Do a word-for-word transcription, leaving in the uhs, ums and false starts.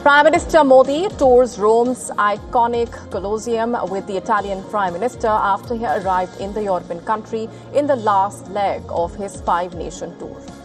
Prime Minister Modi tours Rome's iconic Colosseum with the Italian Prime Minister after he arrived in the European country in the last leg of his five-nation tour.